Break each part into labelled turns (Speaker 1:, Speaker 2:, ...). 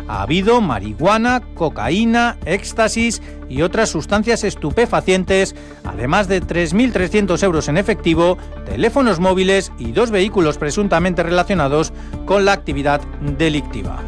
Speaker 1: ha habido marihuana, cocaína, éxtasis y otras sustancias estupefacientes, además de 3.300 euros en efectivo, teléfonos móviles y 2 vehículos presuntamente relacionados con la actividad delictiva.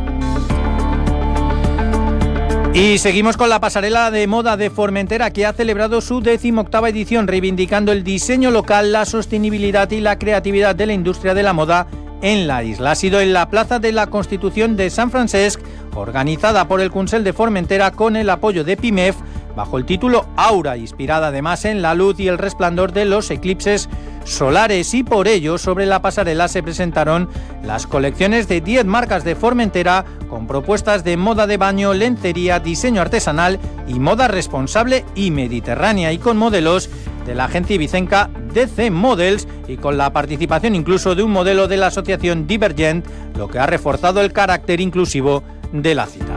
Speaker 1: Y seguimos con la pasarela de moda de Formentera, que ha celebrado su 18ª edición, reivindicando el diseño local, la sostenibilidad y la creatividad de la industria de la moda en la isla. Ha sido en la Plaza de la Constitución de Sant Francesc, organizada por el Consell de Formentera con el apoyo de PIMEF, bajo el título Aura, inspirada además en la luz y el resplandor de los eclipses solares, y por ello sobre la pasarela se presentaron las colecciones de 10 marcas de Formentera con propuestas de moda de baño, lencería, diseño artesanal y moda responsable y mediterránea, y con modelos de la agencia ibicenca DC Models y con la participación incluso de un modelo de la asociación Divergent, lo que ha reforzado el carácter inclusivo de la cita.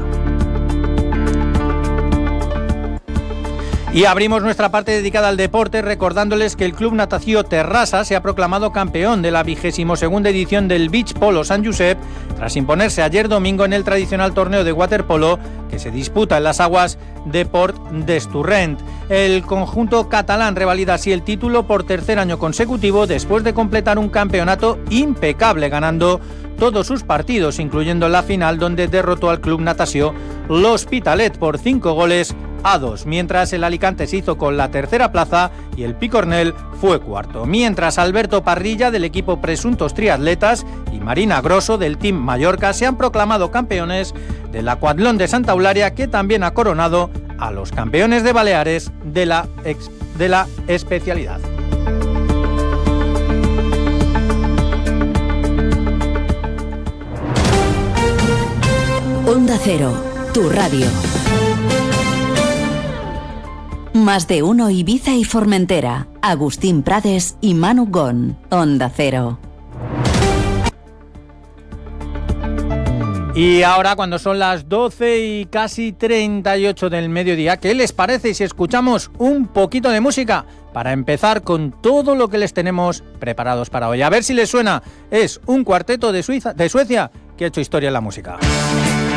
Speaker 1: Y abrimos nuestra parte dedicada al deporte recordándoles que el Club Natació Terrassa se ha proclamado campeón de la 22ª edición del Beach Polo Sant Josep tras imponerse ayer domingo en el tradicional torneo de waterpolo que se disputa en las aguas de Port d'Esturrent. El conjunto catalán revalida así el título por tercer año consecutivo después de completar un campeonato impecable, ganando todos sus partidos, incluyendo la final donde derrotó al Club Natació L'Hospitalet por 5-2, mientras el Alicante se hizo con la tercera plaza y el Picornell fue cuarto. Mientras Alberto Parrilla del equipo Presuntos Triatletas y Marina Grosso del Team Mallorca se han proclamado campeones del Aquatlón de Santa Eulalia, que también ha coronado a los campeones de Baleares de la especialidad.
Speaker 2: Onda Cero, tu radio. Más de uno Ibiza y Formentera. Agustín Prades y Manu Gon. Onda Cero.
Speaker 1: Y ahora, cuando son las 12 y casi 38 del mediodía, ¿qué les parece si escuchamos un poquito de música para empezar con todo lo que les tenemos preparados para hoy? A ver si les suena. Es un cuarteto de Suecia que ha hecho historia en la música.